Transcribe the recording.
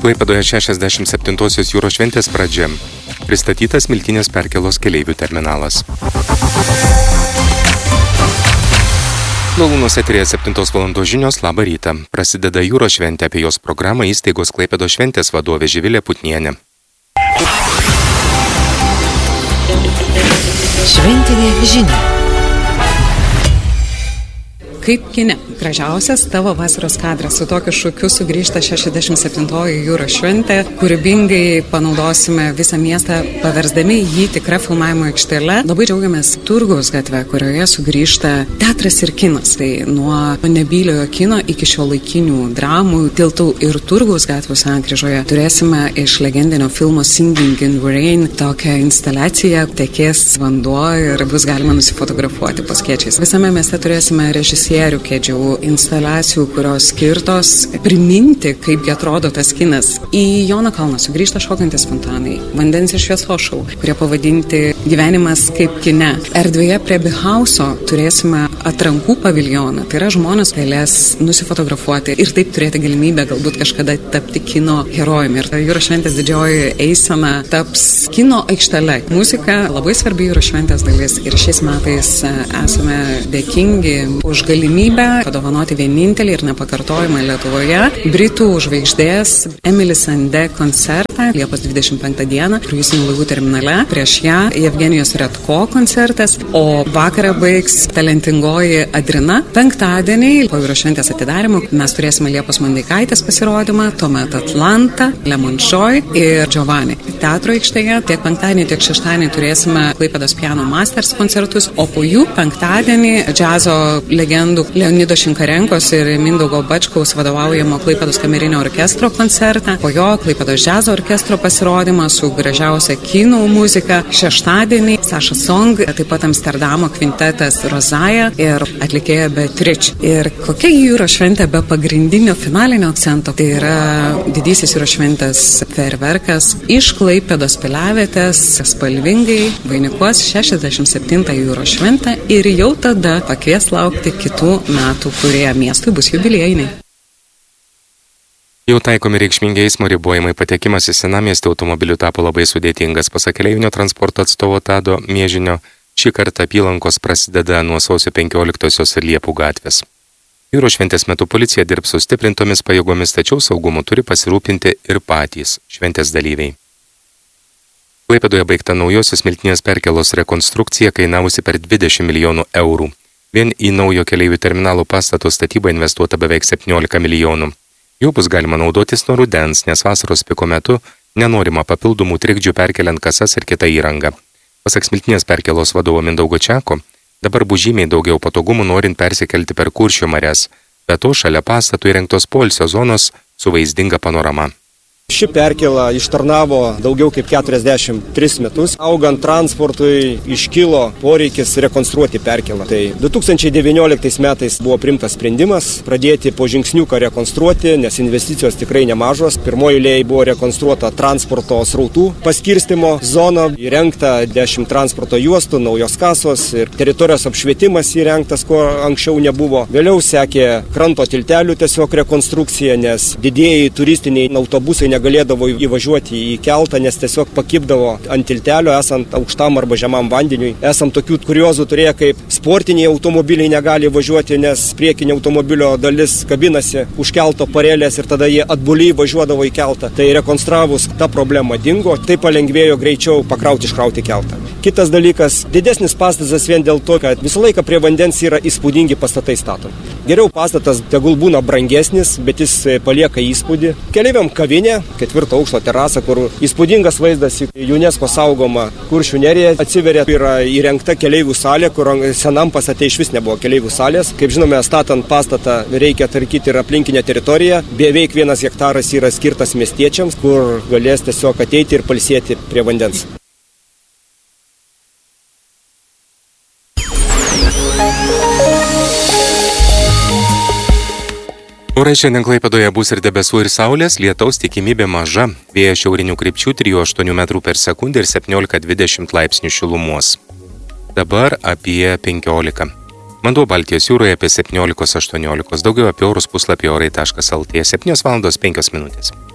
Klaipėdoje 67-osios jūros šventės pradžia. Pristatytas Miltinės Perkėlos keleivių terminalas. Lūnos eterėje 7 val. Žinios, labą rytą. Prasideda jūros šventė, apie jos programą įstaigos Klaipėdos šventės vadovė Živilė Putnienė. Šventinė žinia. Kaip kine, gražiausias tavo vasaros kadras. Su tokiu šūkiu sugrįžta 67-oji jūros šventė. Kūrybingai panaudosime visą miestą, paversdami jį tikrą filmavimo aikštelę. Labai džiaugiamės Turgaus gatve, kurioje sugrįžta teatras ir kinas. Tai nuo nebyliojo kino iki šiuolaikinių dramų, tiltų ir Turgaus gatvių sankryžoje turėsime iš legendinio filmo Singing in the Rain tokią instaliaciją, tekės vanduo ir bus galima nusifotografuoti po skėčiais. Visame mieste turėsime režisierių kėdžių instaliacijų, kurios skirtos priminti, kaipgi atrodo tas kinas. Į Jono kalną sugrįžta šokantis fontanai, vandens ir šviesos šou, kurie pavadinti Gyvenimas kaip kine. Erdvėje prie Bihauso turėsime atrankų paviljoną. Tai yra žmonės galės nusifotografuoti ir taip turėti galimybę galbūt kažkada tapti kino herojumi. Ir jūros šventės didžioji eisena taps kino aikštele. Muzika labai svarbi jūros šventės dalis ir šiais metais esame dėkingi už galimybę padovanoti vienintelį ir nepakartojimą Lietuvoje Britų žvaigždės Emily Sandé koncertą Liepos 25 dieną kruizinių laivų terminale. Prieš ją Jevgenijos Redko koncertas, o vakarą baigs talentingoji Adrina. Penktadienį po jūros šventės atidarimo mes turėsime Liepos Mandeikaitės pasirodymą, tuomet Atlanta, Lemon Joy ir Giovanni. Teatro aikštėje tiek penktadienį, tiek šeštadienį turėsime Klaipėdos Piano Masters koncertus, o po jų penktadienį džiazo legendų Leonido Šinkarenkos ir Mindaugo Bačkaus vadovaujamo Klaipėdos kamerinio orkestro koncertą, po jo Klaipėdos džiazo orkestro pasirodymą su gražiausia kinų muzika. Šeštadienį Saša Song, taip pat Amsterdamo kvintetas Rozaja ir atlikėja Beatrice. Ir kokia jūros šventė be pagrindinio finalinio akcento? Tai yra didysis jūros šventės fejerverkas iš Klaipėdos piliavietės spalvingai vainikuos 67 jūros šventę ir jau tada pakvies laukti kitų metų, kurie miestui bus jubiliejiniai. Jau taikomi reikšmingi eismo ribojimai, patekimas į senamiestį automobilių tapo labai sudėtingas. Pasak keleivinio transporto atstovo Tado Miežinio, šį kartą apylankos prasideda nuo sausio 15-osios ir Liepų gatvės. Jūros šventės metu policija dirbs sustiprintomis pajėgomis, tačiau saugumu turi pasirūpinti ir patys šventės dalyviai. Klaipėdoje baigta naujosios Miltinės Perkėlos rekonstrukcija, kainavusi per 20 milijonų eurų. Vien į naujo keleivių terminalo pastato statybą investuota beveik 17 milijonų. Jau bus galima naudotis nuo rudens, nes vasaros piko metu nenorima papildomų trikdžių perkeliant kasas ir kitą įrangą. Pasak Miltinės Perkėlos vadovo Mindaugo Čeko, dabar bus žymiai daugiau patogumų norint persikelti per Kuršių marias, be to šalia pastatų įrengtos poilsio zonos su vaizdinga panorama. Ši perkėla ištarnavo daugiau kaip 43 metus. Augant transportui iškilo poreikis rekonstruoti perkėlą. Tai 2019 metais buvo priimtas sprendimas pradėti po žingsniuką rekonstruoti, nes investicijos tikrai nemažos. Pirmoji eilėje buvo rekonstruota transporto srautų paskirstimo zona, įrengta 10 transporto juostų, naujos kasos ir teritorijos apšvietimas įrengtas, ko anksčiau nebuvo. Vėliau sekė kranto tiltelių tiesiog rekonstrukcija, nes didieji turistiniai autobusai negalėdavo įvažiuoti į keltą, nes tiesiog pakibdavo ant tiltelio, esant aukštam arba žemam vandeniui. Esam tokių kuriozų turėję, kaip sportiniai automobiliai negali važiuoti, nes priekinė automobilio dalis kabinasi už kelto parelės ir tada jie atbuliai važiuodavo į keltą. Tai rekonstravus ta problema dingo, tai palengvėjo greičiau pakrauti iškrauti keltą. Kitas dalykas, didesnis pastatas vien dėl to, kad visą laiką prie vandens yra įspūdingi pastatai statomi. Geriau pastatas tegul būna brangesnis, bet jis palieka įspūdį. Keleiviam kavinė, 4 aukšto terasa, kur įspūdingas vaizdas į UNESCO saugomą Kuršių neriją atsiveria. Yra įrengta keleivių salė, kur senam pastate išvis nebuvo keleivių salės. Kaip žinome, statant pastatą reikia tvarkyti ir aplinkinę teritoriją. Beveik 1 hektaras yra skirtas miestiečiams, kur galės tiesiog ateiti ir pailsėti prie vandens. Orai šiandien Klaipėdoje bus ir debesų ir saulės, lietaus tikimybė maža, vėjas šiaurinių krypčių 3-8 metrų per sekundę ir 17-20 laipsnių šilumos. Dabar apie 15. Vanduo Baltijos jūroje apie 17-18, daugiau apie orus puslapį orai.lt, 7:05.